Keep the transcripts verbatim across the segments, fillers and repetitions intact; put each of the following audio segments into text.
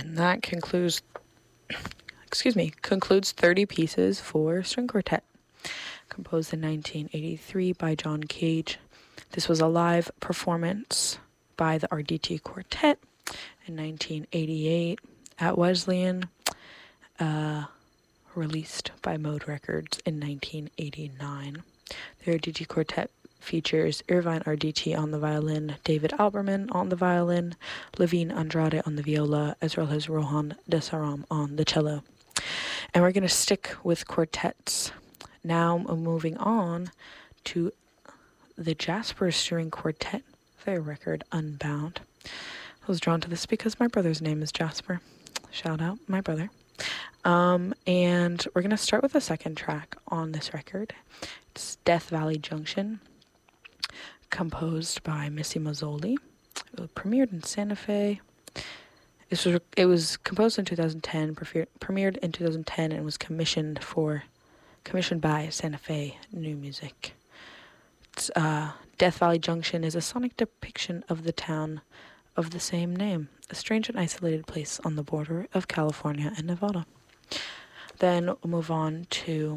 And that concludes, excuse me, concludes thirty pieces for string quartet, composed in nineteen eighty-three by John Cage. This was a live performance by the R D T Quartet in nineteen eighty-eight at Wesleyan, uh, released by Mode Records in nineteen eighty-nine. The R D T Quartet features Irvine R D T on the violin, David Alberman on the violin, Levine Andrade on the viola, as well as Rohan Desaram on the cello. And we're going to stick with quartets. Now moving on to the Jasper String Quartet, their record Unbound. I was drawn to this because my brother's name is Jasper. Shout out my brother. Um, and we're going to start with the second track on this record. It's Death Valley Junction, composed by Missy Mazzoli. It was premiered in Santa Fe. This was, it was composed in two thousand ten, pre- premiered in two thousand ten, and was commissioned for commissioned by Santa Fe New Music. It's, uh, Death Valley Junction is a sonic depiction of the town of the same name, a strange and isolated place on the border of California and Nevada. Then we'll move on to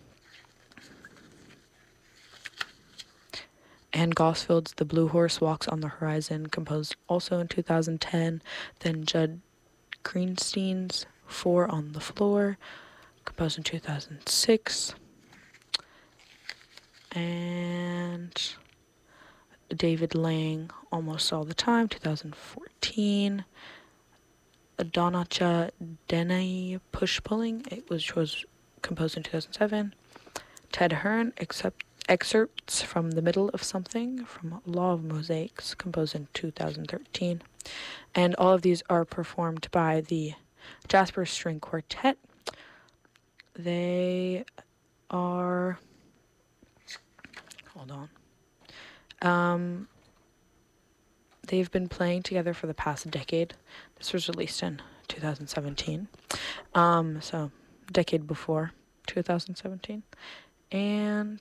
Ann Gosfield's The Blue Horse Walks on the Horizon, composed also in two thousand ten. Then Judd Greenstein's Four on the Floor, composed in two thousand six. And David Lang, Almost All the Time, two thousand fourteen. Donacha Denai Push Pulling, it was, which was composed in two thousand seven. Ted Hearn, except Excerpts from the Middle of Something from Law of Mosaics, composed in two thousand thirteen. And all of these are performed by the Jasper String Quartet. They are, hold on, um, they've been playing together for the past decade. This was released in two thousand seventeen, um, so decade before two thousand seventeen. And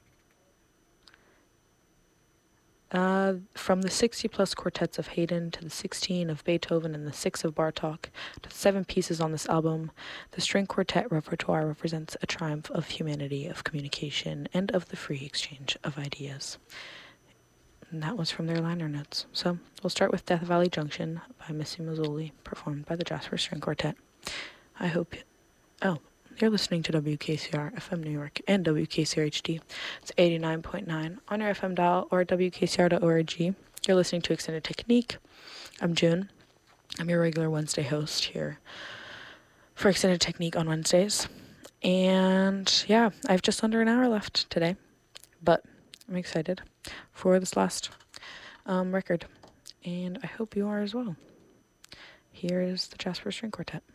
Uh, from the sixty plus quartets of Haydn to the sixteen of Beethoven and the six of Bartók to the seven pieces on this album, the string quartet repertoire represents a triumph of humanity, of communication, and of the free exchange of ideas. And that was from their liner notes. So we'll start with Death Valley Junction by Missy Mazzoli, performed by the Jasper String Quartet. I hope... Oh, you're listening to W K C R F M New York and W K C R H D. It's eighty-nine point nine on your F M dial or W K C R dot org. You're listening to Extended Technique. I'm June. I'm your regular Wednesday host here for Extended Technique on Wednesdays. And yeah, I have just under an hour left today, but I'm excited for this last um, record, and I hope you are as well. Here is the Jasper String Quartet.